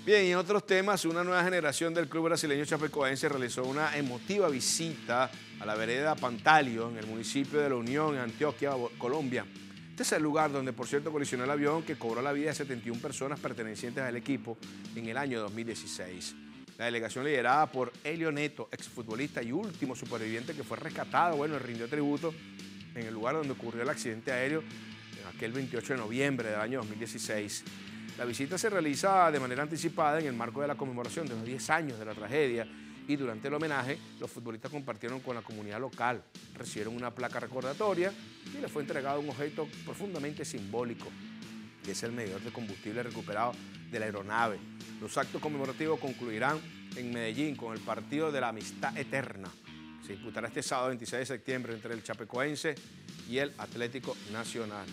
Bien, y en otros temas, una nueva generación del club brasileño chapecoense realizó una emotiva visita a la vereda Pantalio, en el municipio de La Unión, en Antioquia, Colombia. Este es el lugar donde, por cierto, colisionó el avión que cobró la vida de 71 personas pertenecientes al equipo en el año 2016. La delegación liderada por Helio Neto, exfutbolista y último superviviente que fue rescatado, rindió tributo en el lugar donde ocurrió el accidente aéreo en aquel 28 de noviembre del año 2016. La visita se realiza de manera anticipada en el marco de la conmemoración de los 10 años de la tragedia y durante el homenaje los futbolistas compartieron con la comunidad local, recibieron una placa recordatoria y les fue entregado un objeto profundamente simbólico, que es el medidor de combustible recuperado de la aeronave. Los actos conmemorativos concluirán en Medellín con el partido de la amistad eterna. Se disputará este sábado 26 de septiembre entre el Chapecoense y el Atlético Nacional.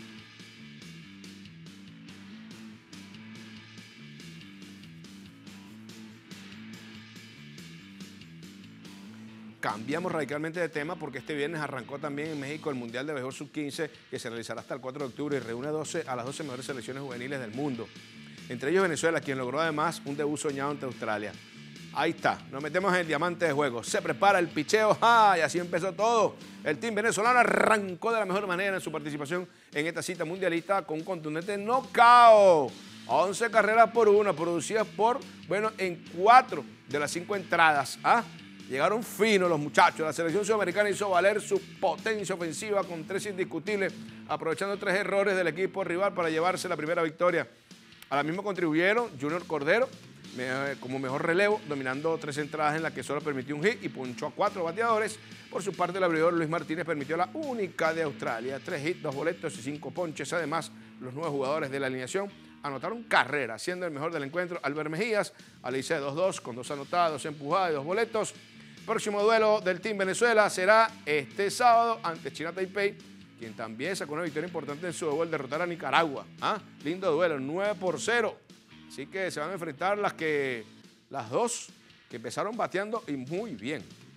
Cambiamos radicalmente de tema porque este viernes arrancó también en México el Mundial de Béisbol Sub-15 que se realizará hasta el 4 de octubre y reúne a las 12 mejores selecciones juveniles del mundo. Entre ellos Venezuela, quien logró además un debut soñado ante Australia. Ahí está, nos metemos en el diamante de juego. Se prepara el picheo, y así empezó todo. El team venezolano arrancó de la mejor manera en su participación en esta cita mundialista con un contundente knockout. 11 carreras por una, producidas en 4 de las 5 entradas. Llegaron finos los muchachos. La selección sudamericana hizo valer su potencia ofensiva con 3 indiscutibles, aprovechando 3 errores del equipo rival para llevarse la primera victoria. A la misma contribuyeron Junior Cordero como mejor relevo, dominando 3 entradas en las que solo permitió un hit y ponchó a 4 bateadores. Por su parte, el abridor Luis Martínez permitió la única de Australia, 3 hits, 2 boletos y 5 ponches. Además, los 9 jugadores de la alineación anotaron carrera, siendo el mejor del encuentro Albert Mejías, Alice 2-2 con 2 anotadas, 2 empujadas y 2 boletos. Próximo duelo del Team Venezuela será este sábado ante China Taipei, quien también sacó una victoria importante en su debut al derrotar a Nicaragua. Lindo duelo, 9-0. Así que se van a enfrentar las dos que empezaron bateando y muy bien.